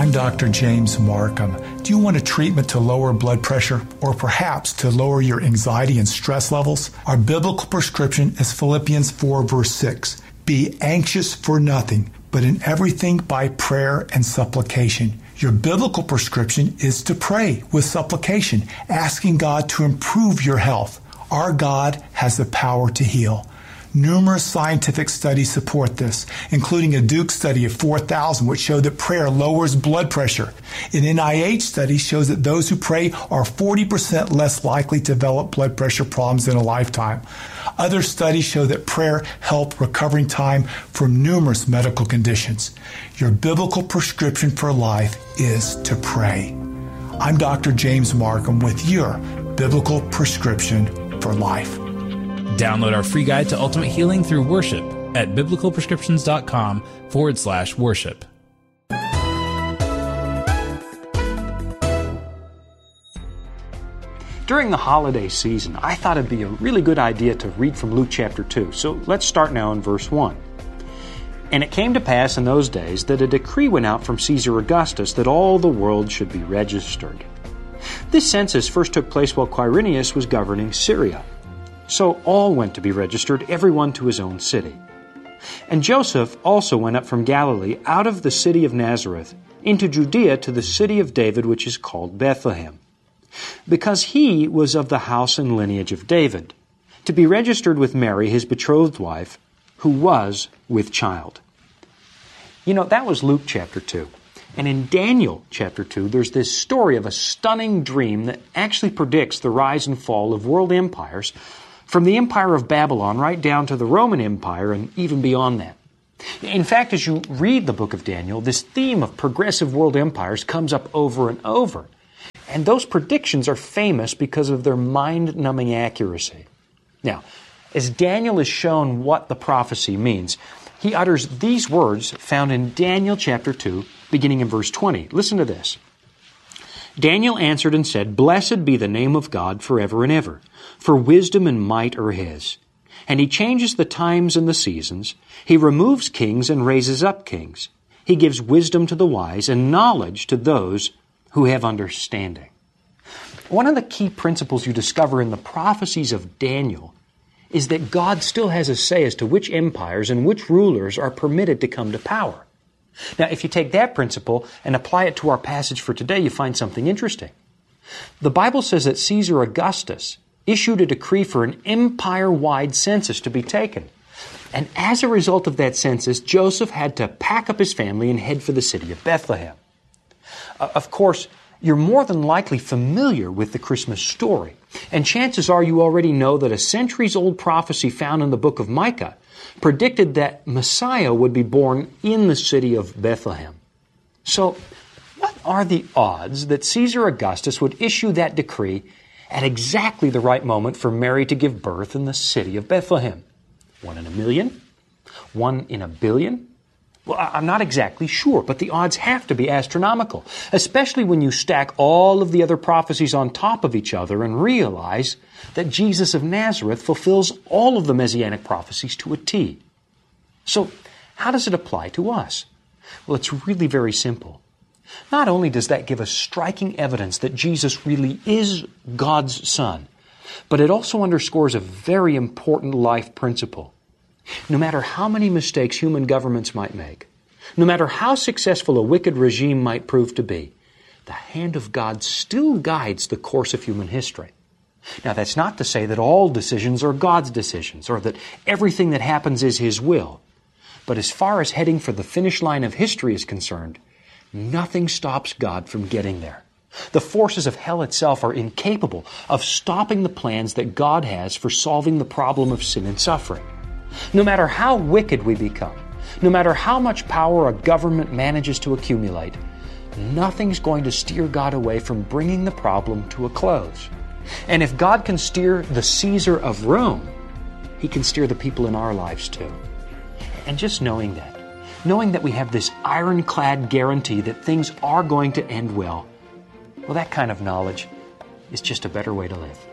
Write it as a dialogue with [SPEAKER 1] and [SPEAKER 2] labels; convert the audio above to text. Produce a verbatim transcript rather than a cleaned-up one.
[SPEAKER 1] I'm Doctor James Markham. Do you want a treatment to lower blood pressure or perhaps to lower your anxiety and stress levels? Our biblical prescription is Philippians four, verse six. Be anxious for nothing, but in everything by prayer and supplication. Your biblical prescription is to pray with supplication, asking God to improve your health. Our God has the power to heal. Numerous scientific studies support this, including a Duke study of four thousand, which showed that prayer lowers blood pressure. An N I H study shows that those who pray are forty percent less likely to develop blood pressure problems in a lifetime. Other studies show that prayer helps recovering time from numerous medical conditions. Your biblical prescription for life is to pray. I'm Doctor James Markham with your biblical prescription for life.
[SPEAKER 2] Download our free guide to ultimate healing through worship at biblicalprescriptions.com forward slash worship.
[SPEAKER 3] During the holiday season, I thought it'd be a really good idea to read from Luke chapter two. So let's start now in verse one. And it came to pass in those days that a decree went out from Caesar Augustus that all the world should be registered. This census first took place while Quirinius was governing Syria. So all went to be registered, everyone to his own city. And Joseph also went up from Galilee out of the city of Nazareth into Judea to the city of David, which is called Bethlehem, because he was of the house and lineage of David, to be registered with Mary, his betrothed wife, who was with child. You know, that was Luke chapter two. And in Daniel chapter two, there's this story of a stunning dream that actually predicts the rise and fall of world empires, from the Empire of Babylon right down to the Roman Empire and even beyond that. In fact, as you read the book of Daniel, this theme of progressive world empires comes up over and over. And those predictions are famous because of their mind-numbing accuracy. Now, as Daniel is shown what the prophecy means, he utters these words found in Daniel chapter two, beginning in verse twenty. Listen to this. Daniel answered and said, Blessed be the name of God forever and ever, for wisdom and might are His. And He changes the times and the seasons. He removes kings and raises up kings. He gives wisdom to the wise and knowledge to those who have understanding. One of the key principles you discover in the prophecies of Daniel is that God still has a say as to which empires and which rulers are permitted to come to power. Now, if you take that principle and apply it to our passage for today, you find something interesting. The Bible says that Caesar Augustus issued a decree for an empire-wide census to be taken. And as a result of that census, Joseph had to pack up his family and head for the city of Bethlehem. Uh, of course, you're more than likely familiar with the Christmas story. And chances are you already know that a centuries-old prophecy found in the book of Micah predicted that Messiah would be born in the city of Bethlehem. So, what are the odds that Caesar Augustus would issue that decree at exactly the right moment for Mary to give birth in the city of Bethlehem? One in a million? One in a billion? Well, I'm not exactly sure, but the odds have to be astronomical, especially when you stack all of the other prophecies on top of each other and realize that Jesus of Nazareth fulfills all of the Messianic prophecies to a T. So, how does it apply to us? Well, it's really very simple. Not only does that give us striking evidence that Jesus really is God's Son, but it also underscores a very important life principle. No matter how many mistakes human governments might make, no matter how successful a wicked regime might prove to be, the hand of God still guides the course of human history. Now, that's not to say that all decisions are God's decisions, or that everything that happens is His will. But as far as heading for the finish line of history is concerned, nothing stops God from getting there. The forces of hell itself are incapable of stopping the plans that God has for solving the problem of sin and suffering. No matter how wicked we become, no matter how much power a government manages to accumulate, nothing's going to steer God away from bringing the problem to a close. And if God can steer the Caesar of Rome, He can steer the people in our lives too. And just knowing that, knowing that we have this ironclad guarantee that things are going to end well, well, that kind of knowledge is just a better way to live.